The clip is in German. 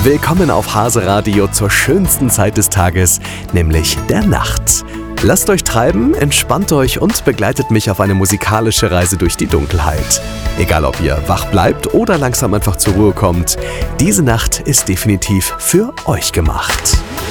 Willkommen auf Hase Radio zur schönsten Zeit des Tages, nämlich der Nacht. Lasst euch treiben, entspannt euch und begleitet mich auf eine musikalische Reise durch die Dunkelheit. Egal ob ihr wach bleibt oder langsam einfach zur Ruhe kommt, diese Nacht ist definitiv für euch gemacht.